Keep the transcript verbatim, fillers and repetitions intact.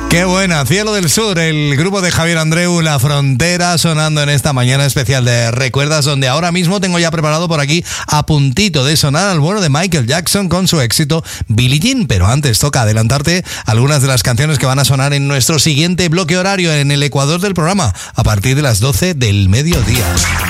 Qué buena, Cielo del Sur, el grupo de Javier Andreu, La Frontera, sonando en esta mañana especial de Recuerdas, donde ahora mismo tengo ya preparado por aquí, a puntito de sonar, al bueno de Michael Jackson con su éxito Billie Jean. Pero antes toca adelantarte algunas de las canciones que van a sonar en nuestro siguiente bloque horario en el Ecuador del programa, a partir de las doce del mediodía.